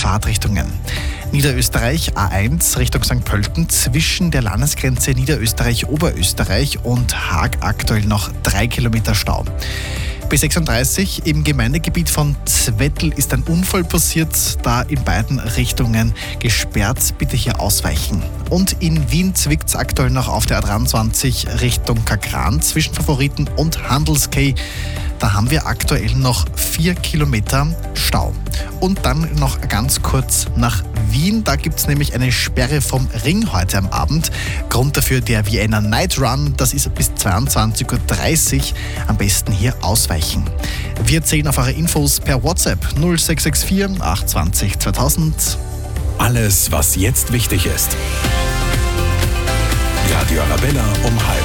Fahrtrichtungen. Niederösterreich A1 Richtung St. Pölten zwischen der Landesgrenze Niederösterreich-Oberösterreich und Haag aktuell noch 3 Kilometer Stau. B36 im Gemeindegebiet von Zwettl ist ein Unfall passiert, da in beiden Richtungen gesperrt. Bitte hier ausweichen. Und in Wien zwickt es aktuell noch auf der A23 Richtung Kakran zwischen Favoriten und Handelskay. Da haben wir aktuell noch 4 Kilometer Stau. Und dann noch ganz kurz nach Wien. Da gibt es nämlich eine Sperre vom Ring heute am Abend. Grund dafür der Vienna Night Run. Das ist bis 22.30 Uhr. Am besten hier ausweichen. Wir zählen auf eure Infos per WhatsApp 0664 820 2000. Alles, was jetzt wichtig ist. Radio Arabella um 12:30.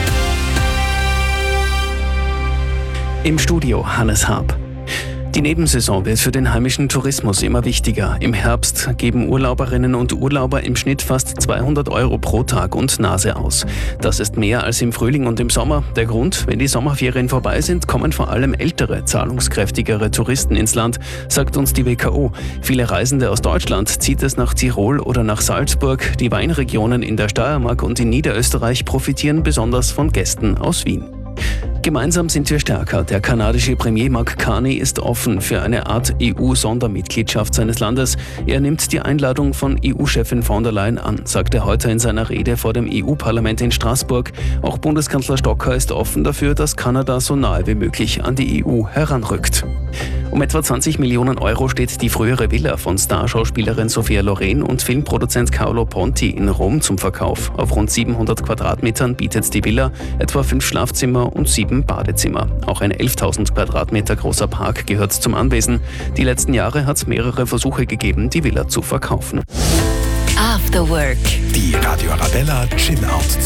Im Studio Hannes Haab. Die Nebensaison wird für den heimischen Tourismus immer wichtiger. Im Herbst geben Urlauberinnen und Urlauber im Schnitt fast 200 € pro Tag und Nase aus. Das ist mehr als im Frühling und im Sommer. Der Grund: wenn die Sommerferien vorbei sind, kommen vor allem ältere, zahlungskräftigere Touristen ins Land, sagt uns die WKO. Viele Reisende aus Deutschland zieht es nach Tirol oder nach Salzburg. Die Weinregionen in der Steiermark und in Niederösterreich profitieren besonders von Gästen aus Wien. Gemeinsam sind wir stärker. Der kanadische Premier Mark Carney ist offen für eine Art EU-Sondermitgliedschaft seines Landes. Er nimmt die Einladung von EU-Chefin von der Leyen an, sagte er heute in seiner Rede vor dem EU-Parlament in Straßburg. Auch Bundeskanzler Stocker ist offen dafür, dass Kanada so nahe wie möglich an die EU heranrückt. Um etwa 20 Millionen € steht die frühere Villa von Starschauspielerin Sophia Loren und Filmproduzent Carlo Ponti in Rom zum Verkauf. Auf rund 700 Quadratmetern bietet die Villa etwa 5 Schlafzimmer und 7 Badezimmer. Auch ein 11.000 Quadratmeter großer Park gehört zum Anwesen. Die letzten Jahre hat es mehrere Versuche gegeben, die Villa zu verkaufen. After Work. Die Radio Arabella Chill-Out-Zeit.